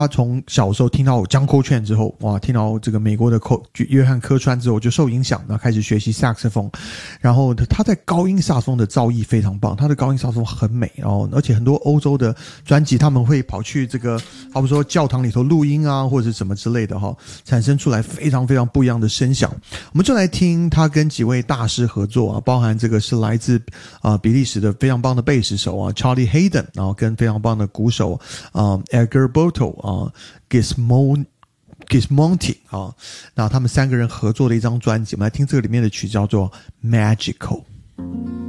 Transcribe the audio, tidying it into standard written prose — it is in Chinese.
他从小时候听到John Coltrane之后，哇，听到这个美国的约翰科川之后就受影响，然后开始学习萨克斯风。然后他在高音萨克斯风的造诣非常棒，他的高音萨克斯风很美，然后而且很多欧洲的专辑他们会跑去这个好比说教堂里头录音啊，或者是什么之类的哈，产生出来非常非常不一样的声响。我们就来听他跟几位大师合作啊，包含这个是来自比利时的非常棒的贝斯手啊 Charlie Haden， 然后跟非常棒的鼓手Edgar Boto Gismonti 啊，那他们3个人合作的一张专辑，我们来听这个里面的曲叫做 Magical。